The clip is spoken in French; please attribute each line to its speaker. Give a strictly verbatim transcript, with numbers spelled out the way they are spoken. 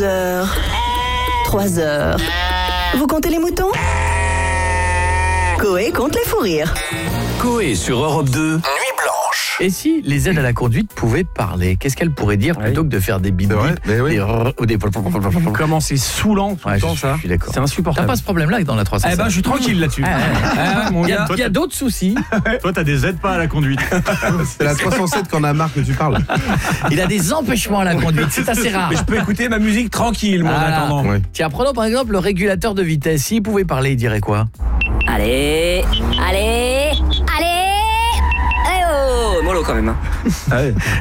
Speaker 1: Deux heures. Trois heures. Vous comptez les moutons ? Coé compte les fous rires.
Speaker 2: Coé sur Europe deux. Nuit blanche.
Speaker 3: Et si les aides à la conduite pouvaient parler, qu'est-ce qu'elles pourraient dire
Speaker 4: Oui.
Speaker 3: plutôt que de faire des bip
Speaker 4: vrai,
Speaker 3: bip
Speaker 4: mais oui.
Speaker 3: des rrr ou des
Speaker 4: Comment c'est saoulant tout
Speaker 3: Ouais,
Speaker 4: le
Speaker 3: je
Speaker 4: temps, ça.
Speaker 3: je suis d'accord.
Speaker 4: C'est
Speaker 3: T'as
Speaker 4: insupportable.
Speaker 3: pas ce problème-là dans la trois cent cinq.
Speaker 4: Eh ben, je suis tranquille là-dessus.
Speaker 3: Ah, ouais.
Speaker 4: Ah, mon
Speaker 3: Il y a,
Speaker 4: gars.
Speaker 3: il y a d'autres soucis.
Speaker 5: Toi, t'as des aides pas à la conduite.
Speaker 4: C'est la trois cent sept qu'on a marre que tu parles.
Speaker 3: Il a des empêchements à la conduite, c'est assez rare.
Speaker 4: Mais je peux écouter ma musique tranquille, moi, en
Speaker 3: Voilà.
Speaker 4: attendant.
Speaker 5: Ouais.
Speaker 3: Tiens, prenons par exemple le régulateur de vitesse. S'il pouvait parler, il dirait quoi ?
Speaker 6: Allez, allez, allez. Eh oh, mollo quand même. Hein.
Speaker 4: Ah ouais.